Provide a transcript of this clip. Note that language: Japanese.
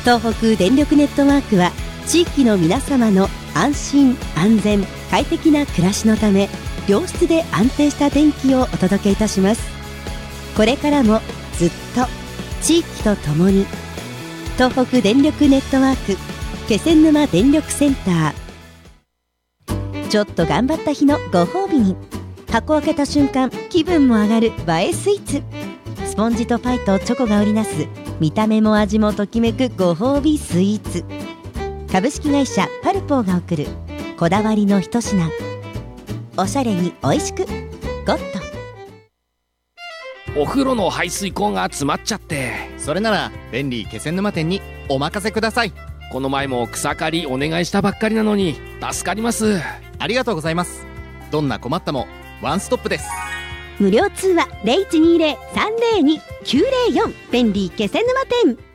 東北電力ネットワークは地域の皆様の安心安全快適な暮らしのため、良質で安定した電気をお届けいたします。これからもずっと地域とともに。東北電力ネットワーク気仙沼電力センター。ちょっと頑張った日のご褒美に、箱を開けた瞬間気分も上がる映えスイーツ。スポンジとパイとチョコが織りなす見た目も味もときめくご褒美スイーツ。株式会社パルポーが送るこだわりの一品。おしゃれにおいしくゴッド。 お風呂の排水口が詰まっちゃって。 それなら便利気仙沼店にお任せください。 この前も草刈りお願いしたばっかりなのに助かります。 ありがとうございます。どんな困ったもワンストップです。 無料通話 0120-302-904 便利気仙沼店。